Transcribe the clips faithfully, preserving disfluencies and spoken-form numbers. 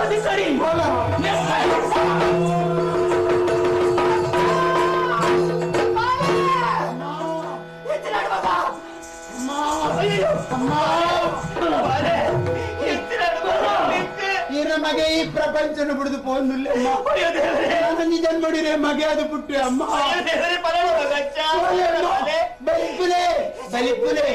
ಅಧಿಕಾರಿ ಮಗೆ ಈ ಪ್ರಪಂಚನ ಬಿಡುದು ಪೋಂದಿಲ್ಲ ನಿಜ ನೋಡಿರೆ ಮಗೆ ಅದು ಪುಟ್ಟಿ ಅಮ್ಮ ಬಲಿಪುಲೆ ಬಲಿಪುಲೆ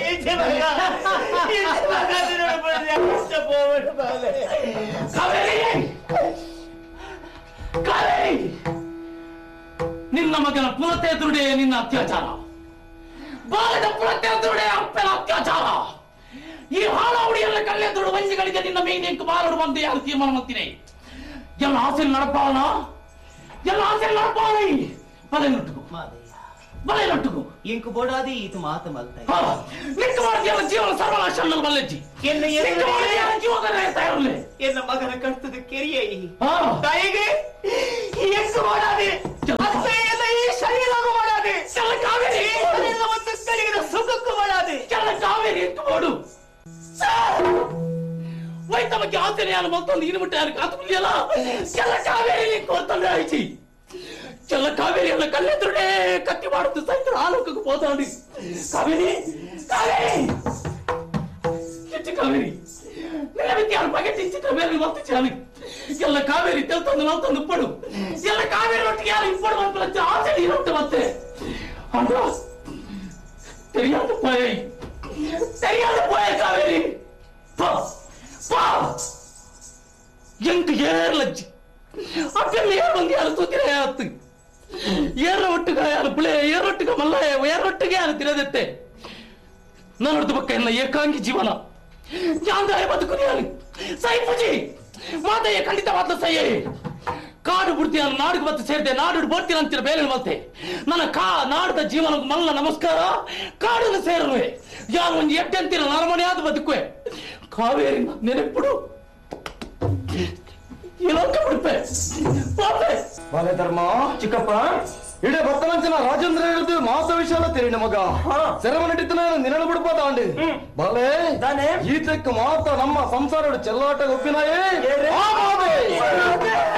ನಿನ್ನ ಮಗನ ಪುರತೆ ಎದುರುಡೆ ನಿನ್ನ ಅತ್ಯಾಚಾರ, ಬಾಲದ ಪುರತೆ ಎದುರುಡೆ ಅಪ್ಪನ ಅತ್ಯಾಚಾರ. ಈ ಹಾಳಾವಡಿಯಲ್ಲ ಕಲ್ಲೆದುರು ವಂಜಿಗಳಿಗೆ ನಿನ್ನ ಮೀನಿಂಕು ಮಾರಡು ಬಂದು ಯಾರು ತೀರ್ಮಾನ ಮಾಡ್ತೀನಿ. ಎಲ್ಲ ಆಸೆ ನಡಪಾವಣ, ಎಲ್ಲ ಆಸೆ ನಡಪಾವಣ. ಬಲೆ ನೊಟ್ಟುಗು ಬಲೆ ನೊಟ್ಟುಗು ಇಂಕು ಬೋಡಾದಿ ಇದು ಮಾತು ಮಲ್ತಾಯಿ ನಿಂಕು ಮಾಡಿದೆಯಲ್ಲ ಜೀವನ ಸರ್ವನಾಶ ಅನ್ನೋದು ಬಲ್ಲೆಜ್ಜಿ. ಜೀವನ ಎನ್ನ ಮಗನ ಕರ್ತದ ಕೆರಿಯ ತಾಯಿಗೆ ಎಂಕು ಮಾಡಾದೆ ಎಲ್ಲ ಈ ಶರೀರಗೂ ಮಾಡಾದೆ ಕೆಲ ಕಾವೇರಿ ಒಂದು ಕಡೆಗಿನ ಸುಖಕ್ಕೂ ಮಾಡಾದೆ ಕೆಲ ಕಾವೇರಿ ಎಂಟು ಮಾಡು ವೈತಮಕ್ಕೆ ಆಚರಣೆಯನ್ನು ಮತ್ತೊಂದು ಇನ್ಬಿಟ್ಟು ಯಾರು ಕಾತು ಬಿಡಲಿಯಲ್ಲ. ಕೆಲ ಕಾವೇರಿ ಕೋರ್ತಂದ್ರೆ ಆಯ್ತು. ಕೆಲ ಕಾವೇರಿಯನ್ನ ಕಲ್ಲೆದುರುಡೆ ಕತ್ತಿ ಮಾಡುತ್ತೆ ಸೈತ ಆಲೋಕಕ್ಕೆ ಹೋದಾಡಿ. ಕಾವೇರಿ ಕಾವೇರಿ ಚಿಟ್ಟಿ ಕಾವೇರಿ ನಿನ್ನ ವಿದ್ಯಾರ ಬಗ್ಗೆ ಚಿಕ್ಕ ಬೇರೆ ಮತ್ತು ಚಾಲಿ ಎಲ್ಲ ಕಾವೇರಿ ತೆಲ್ತಂದು ನಾಲ್ತಂದು ಪಡು ಎಲ್ಲ ಕಾವೇರಿ ಒಟ್ಟಿಗೆ ಯಾರು ಇಪ್ಪಡು ಅಂತ ಆಚರಣೆ ಇರುತ್ತೆ. ಮತ್ತೆ ಅಂದ್ರ தெரியாத போய் தெரியாத போய் காவேரி பா பா ಎಂಟು ಏರ್ಲಜ್ಜಿ ಅಪ್ಪೆಲ್ಲ ಏರ್ ಬಂದು ಯಾರು ತೂತಿರ ಆತು ಏರ ಒಟ್ಟಿಗೆ ಯಾರು ಬಿಳೆ ಏರೊಟ್ಟಿಗೆ ಮಲ್ಲ ಏರೊಟ್ಟಿಗೆ ಯಾರು ತಿರದತ್ತೆ ನನ್ನೊಡ್ದು ಪಕ್ಕ ಎಲ್ಲ ಏಕಾಂಗಿ ಜೀವನ ಯಾಂದಾಯ ಬದುಕುನಿ ಯಾರು ಸೈ ಪೂಜಿ ಮಾತೆಯ ಖಂಡಿತ ಮಾತ್ರ ಸೈ ಕಾಡು ಬಿಡ್ತೀಯ ನಾಡಿಗೆ ಮತ್ತೆ ಸೇರಿದೆ ನಾಡು ಬೋಡ್ತೀನಿ ಅಂತೀರ ಬೇರೆ ಮತ್ತೆ ನನ್ನ ಕಾ ನಾಡದ ಜೀವನಕ್ಕೆ ಮಲ್ಲ ನಮಸ್ಕಾರ ಕಾಡನ್ನು ಸೇರುವೆ ಯಾರು ಒಂದು ಎಟ್ಟೆ ಅಂತೀರ ನರಮನೆಯಾದ ಬದುಕುವೆ ಕಾವೇರಿ ನೆನಪಿಡು ಇಲೋಕ ಬಿಡುತ್ತೆ ಬಾಲೆ ಧರ್ಮ ಚಿಕ್ಕಪ್ಪ ಇಡೇ ಭಕ್ತವಂಚನ ರಾಜೇಂದ್ರ ಹೇಳಿದ್ದು ಮಾಸ ವಿಶಾಲ ತಿರಿ ನಮಗ ಸೆರವ ನಡೀತನ ನಿರಳು ಬಿಡ್ಬೋದ ಅಂಡಿ ಬಾಲೆ ಈತಕ್ಕೆ ಮಾತ ನಮ್ಮ ಸಂಸಾರ ಚೆಲ್ಲಾಟ ಒಪ್ಪಿನಾಯೇ